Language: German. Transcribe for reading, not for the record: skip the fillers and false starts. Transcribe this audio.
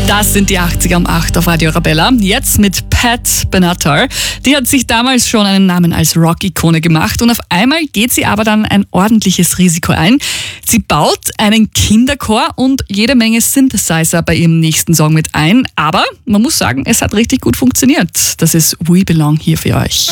Das sind die 80er um 8 auf Radio Arabella. Jetzt mit Pat Benatar. Die hat sich damals schon einen Namen als Rock-Ikone gemacht und auf einmal geht sie aber dann ein ordentliches Risiko ein. Sie baut einen Kinderchor und jede Menge Synthesizer bei ihrem nächsten Song mit ein. Aber man muss sagen, es hat richtig gut funktioniert. Das ist We Belong hier für euch.